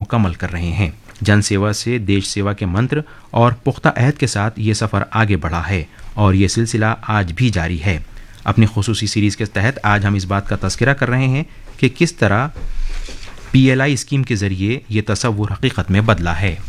مکمل کر رہے ہیں. جن سیوا سے دیش سیوا کے منتر اور پختہ عہد کے ساتھ یہ سفر آگے بڑھا ہے اور یہ سلسلہ آج بھی جاری ہے. اپنی خصوصی سیریز کے تحت آج ہم اس بات کا تذکرہ کر رہے ہیں کہ کس طرح PLI اسکیم کے ذریعے یہ تصور حقیقت میں بدلا ہے.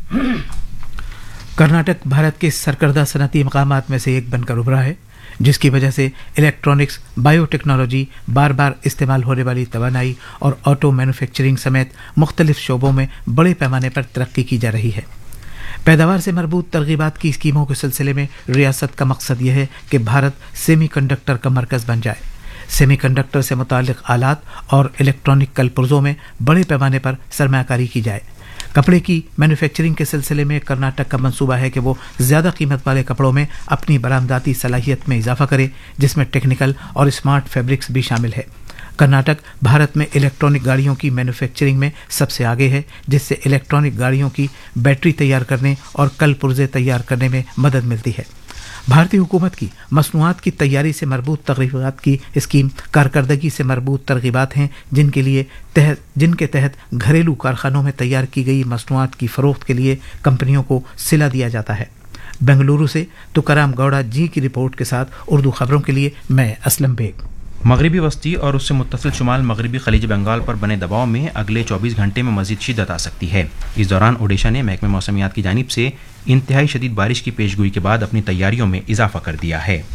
کرناٹک بھارت کے سرکردہ صنعتی مقامات میں سے ایک بن کر ابھرا ہے، جس کی وجہ سے الیکٹرانکس، بایو ٹیکنالوجی، بار بار استعمال ہونے والی توانائی اور آٹو مینوفیکچرنگ سمیت مختلف شعبوں میں بڑے پیمانے پر ترقی کی جا رہی ہے. پیداوار سے مربوط ترغیبات کی اسکیموں کے سلسلے میں ریاست کا مقصد یہ ہے کہ بھارت سیمی کنڈکٹر کا مرکز بن جائے. سیمی کنڈکٹر سے متعلق آلات اور الیکٹرانک کل پرزوں میں بڑے پیمانے پر سرمایہ کاری کی جائے. کپڑے کی مینوفیکچرنگ کے سلسلے میں کرناٹک کا منصوبہ ہے کہ وہ زیادہ قیمت والے کپڑوں میں اپنی برآمداتی صلاحیت میں اضافہ کرے، جس میں ٹیکنیکل اور اسمارٹ فیبرکس بھی شامل ہے. کرناٹک بھارت میں الیکٹرانک گاڑیوں کی مینوفیکچرنگ میں سب سے آگے ہے، جس سے الیکٹرانک گاڑیوں کی بیٹری تیار کرنے اور کل پرزے تیار کرنے میں مدد ملتی ہے. بھارتی حکومت کی مصنوعات کی تیاری سے مربوط ترغیبات کی اسکیم کارکردگی سے مربوط ترغیبات ہیں، جن کے تحت گھریلو کارخانوں میں تیار کی گئی مصنوعات کی فروخت کے لیے کمپنیوں کو صلہ دیا جاتا ہے. بنگلورو سے تکرام گوڑا جی کی رپورٹ کے ساتھ اردو خبروں کے لیے میں اسلم بیگ. مغربی وسطی اور اس سے متصل شمال مغربی خلیج بنگال پر بنے دباؤ میں اگلے 24 گھنٹے میں مزید شدت آ سکتی ہے. اس دوران اوڈیشہ نے محکمہ موسمیات کی جانب سے انتہائی شدید بارش کی پیشگوئی کے بعد اپنی تیاریوں میں اضافہ کر دیا ہے.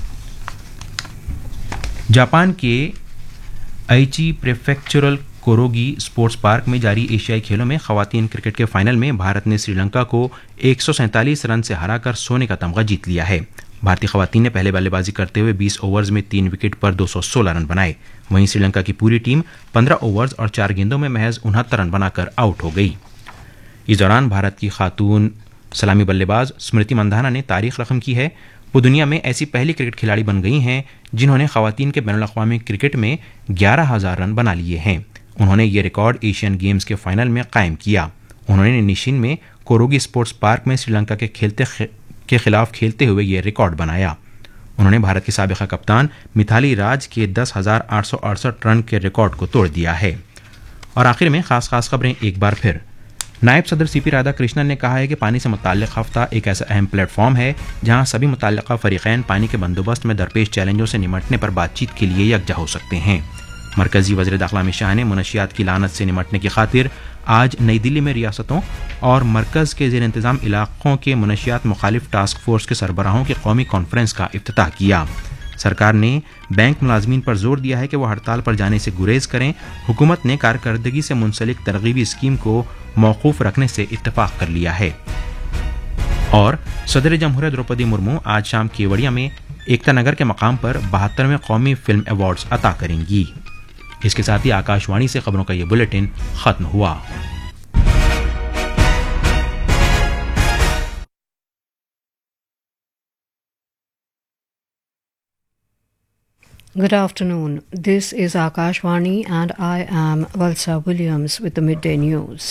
جاپان کے ایچی پریفیکچرل کوروگی اسپورٹس پارک میں جاری ایشیائی کھیلوں میں خواتین کرکٹ کے فائنل میں بھارت نے سری لنکا کو 147 رن سے ہرا کر سونے کا تمغہ جیت لیا ہے. بھارتی خواتین نے پہلے بلے بازی کرتے ہوئے 20 اوورز میں 3 وکٹ پر 216 رن بنائے. وہیں سری لنکا کی پوری ٹیم 15 اوورز اور 4 گیندوں میں محض 69 رن بنا کر آؤٹ ہو گئی. اس دوران بھارت کی خاتون سلامی بلے باز اسمرتی مندھانا نے تاریخ رقم کی ہے. وہ دنیا میں ایسی پہلی کرکٹ کھلاڑی بن گئی ہیں جنہوں نے خواتین کے بین الاقوامی کرکٹ میں 11,000 رن بنا لیے ہیں. انہوں نے یہ ریکارڈ ایشین گیمز کے فائنل میں قائم کیا. انہوں نے نیشین میں کوروگی اسپورٹس پارک میں سری لنکا کے خلاف کھیلتے ہوئے یہ ریکارڈ بنایا. انہوں نے بھارت کی سابقہ کپتان متھالی راج کے 10,868 رن کے ریکارڈ کو توڑ دیا ہے. اور آخر میں خاص خبریں ایک بار پھر. نائب صدر سی پی رادھا کرشنن نے کہا ہے کہ پانی سے متعلق ہفتہ ایک ایسا اہم پلیٹ فارم ہے جہاں سبھی متعلقہ فریقین پانی کے بندوبست میں درپیش چیلنجوں سے نمٹنے پر بات چیت کے لیے یکجا ہو سکتے ہیں. مرکزی وزیر داخلہ امت شاہ نے منشیات کی لعنت سے نمٹنے کی خاطر آج نئی دلی میں ریاستوں اور مرکز کے زیر انتظام علاقوں کے منشیات مخالف ٹاسک فورس کے سربراہوں کی قومی کانفرنس کا افتتاح کیا. سرکار نے بینک ملازمین پر زور دیا ہے کہ وہ ہڑتال پر جانے سے گریز کریں. حکومت نے کارکردگی سے منسلک ترغیبی اسکیم کو موقوف رکھنے سے اتفاق کر لیا ہے. اور صدر جمہوریہ دروپدی مرمو آج شام کیوڑیا میں ایکتا نگر کے مقام پر 72ویں قومی فلم ایوارڈز عطا کریں گی. اس کے ساتھ ہی آکاش وانی سے خبروں کا یہ بلیٹن ختم ہوا. Good afternoon. This is Akashvani and I am Valsa Williams with the midday news.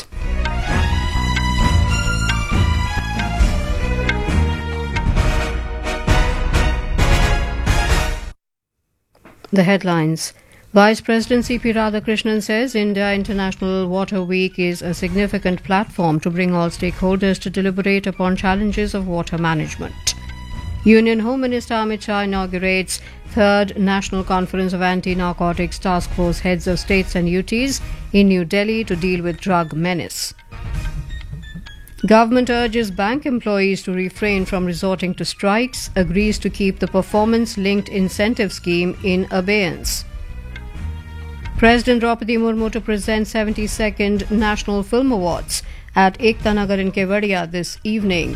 The headlines. Vice President C.P. Radhakrishnan says India International Water Week is a significant platform to bring all stakeholders to deliberate upon challenges of water management. Union Home Minister Amit Shah inaugurates 3rd National Conference of Anti-Narcotics Task Force Heads of States and UTs in New Delhi to deal with drug menace. Government urges bank employees to refrain from resorting to strikes, agrees to keep the performance-linked incentive scheme in abeyance. President Draupadi Murmu to present 72nd National Film Awards at Ekta Nagar in Kevadia this evening.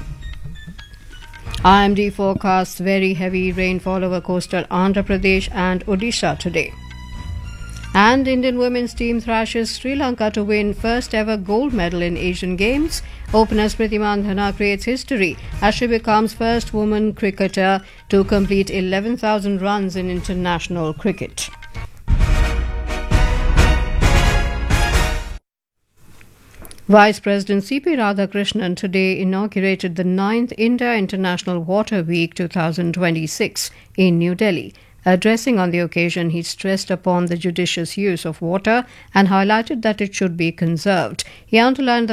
IMD forecasts very heavy rainfall over coastal Andhra Pradesh and Odisha today. And Indian women's team thrashes Sri Lanka to win first ever gold medal in Asian Games. Opener Smriti Mandhana creates history as she becomes first woman cricketer to complete 11,000 runs in international cricket. Vice President C.P. Radhakrishnan today inaugurated the 9th India International Water Week 2026 in New Delhi. Addressing on the occasion, he stressed upon the judicious use of water and highlighted that it should be conserved. He underlined